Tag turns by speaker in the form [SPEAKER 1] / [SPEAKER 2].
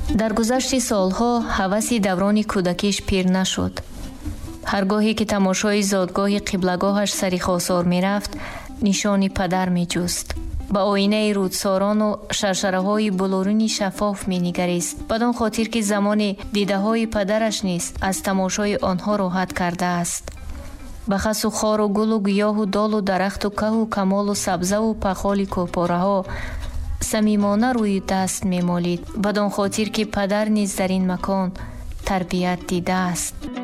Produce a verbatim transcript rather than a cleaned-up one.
[SPEAKER 1] дар гузашти солҳо ҳаваси даврони кӯдакиш пир нашуд. ҳаргоҳе ки тамошои зодгоҳи қиблагоҳаш сари хосор мерафт, нишони падар меҷуст. ба оинаи рудсорону шаршараҳои булурини шаффоф менигарист, бадон хотир ки замоне дидаҳои падараш низ аз тамошои онҳо роҳат кардааст. ба хасу хору гулу гиёҳу долу дарахту каҳу камолу сабзаву пахоли кӯпораҳо самимона рӯи даст мемолид, бадон хотир ки падар низ дар ин макон тарбият дидааст.